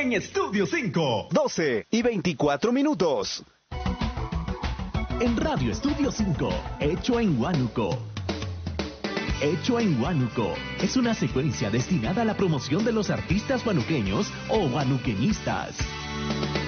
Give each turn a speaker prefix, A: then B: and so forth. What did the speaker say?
A: en Estudio 5.
B: 12:24.
C: En Radio Estudio 5, Hecho en Huánuco. Hecho en Huánuco es una secuencia destinada a la promoción de los artistas huanuqueños o huanuqueñistas.